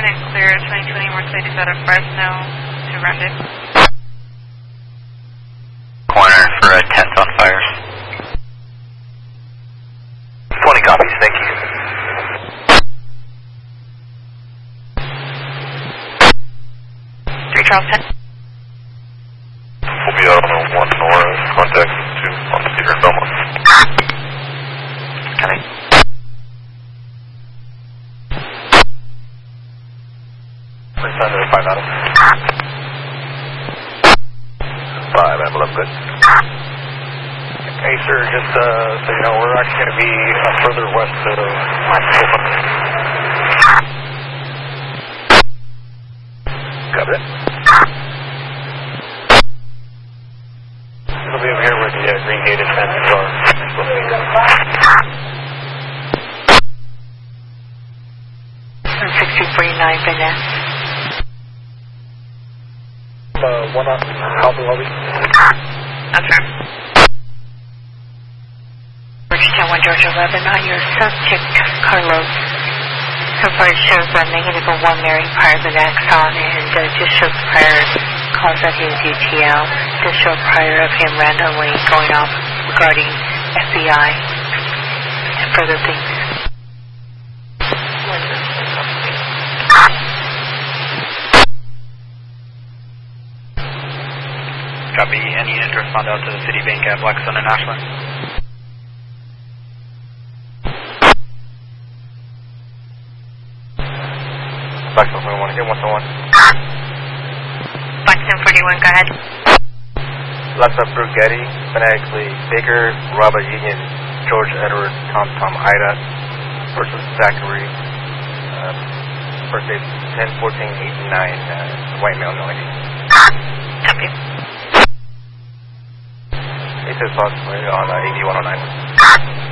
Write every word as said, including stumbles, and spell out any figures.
and clear twenty twenty Mercedes out of Fresno to rendezvous. Corner for a tenth on fires. twenty copies, thank you. three Charles ten. We'll be out on a one north, contact two on the Peter and Belmont. Coming. First time to five out of five, I'm love good. Hey sir, just uh, so you know, we're actually going to be uh, further west of Mexico. Got it. We'll be over here where the uh, green gated fences are. sixty forty-nine Vanessa. Uh, one up, Alpha Lobby. Okay. Georgetown one Georgia eleven on your subject, Carlos. So far it shows a negative of one Mary prior to the Axon, and uh, just shows prior calls at his U T L. Just show prior of him randomly going off regarding F B I and further things. Copy. Any interest found out to the Citibank at Blackstone and Ashland? Blackstone forty-one, get one to one. Blackstone forty-one, go ahead. Left up through Getty, phonetically Baker, Robert Union, George Edward, Tom Tom Ida, versus Zachary. Uh, first date ten fourteen eighty-nine, uh, white male, no I D. Copy. It says possibly on uh, A D one oh nine.